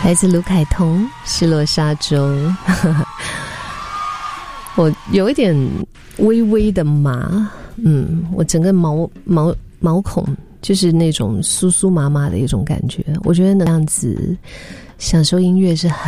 来自卢凯彤《失落沙洲》我有一点微微的麻，我整个毛孔就是那种酥酥麻麻的一种感觉。我觉得那样子享受音乐是